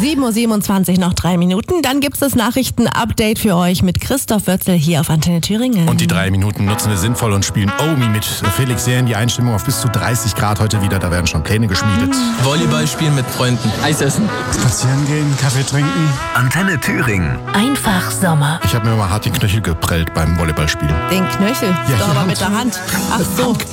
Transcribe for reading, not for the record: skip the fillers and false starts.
7.27 Uhr, noch 3 Minuten. Dann gibt es das Nachrichten-Update für euch mit Christoph Wörzel hier auf Antenne Thüringen. Und die 3 Minuten nutzen wir sinnvoll und spielen Omi mit Felix Jähn. Die Einstimmung auf bis zu 30 Grad heute wieder. Da werden schon Pläne geschmiedet. Volleyball spielen mit Freunden. Eis essen. Spazieren gehen, Kaffee trinken. Antenne Thüringen. Einfach Sommer. Ich habe mir mal hart den Knöchel geprellt beim Volleyballspielen. Den Knöchel? Ja, Doch, die aber Hand. mit der Hand. Ach so.